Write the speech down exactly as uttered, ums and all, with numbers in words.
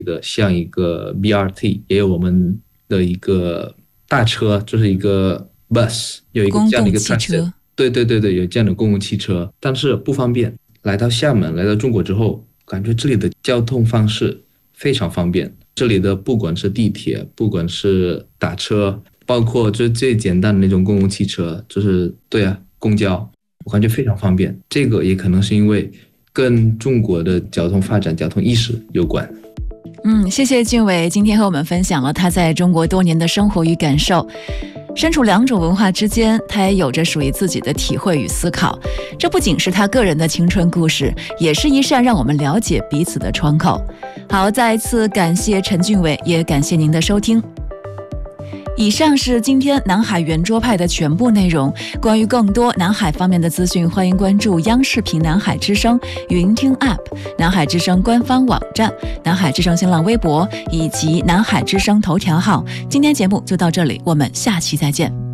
的，像一个 B R T， 也有我们的一个大车，就是一个 bus， 有一个这样的一个 transit。对对对对，有这样的公共汽车，但是不方便。来到厦门，来到中国之后，感觉这里的交通方式非常方便。这里的不管是地铁，不管是打车，包括就最简单的那种公共汽车，就是对啊，公交，我感觉非常方便。这个也可能是因为跟中国的交通发展、交通意识有关。 嗯，谢谢俊伟今天和我们分享了他在中国多年的生活与感受。身处两种文化之间，他也有着属于自己的体会与思考。这不仅是他个人的青春故事，也是一扇让我们了解彼此的窗口。好，再一次感谢陈俊伟，也感谢您的收听。以上是今天南海圆桌派的全部内容。关于更多南海方面的资讯，欢迎关注央视频南海之声云听 App、 南海之声官方网站、南海之声新浪微博以及南海之声头条号。今天节目就到这里，我们下期再见。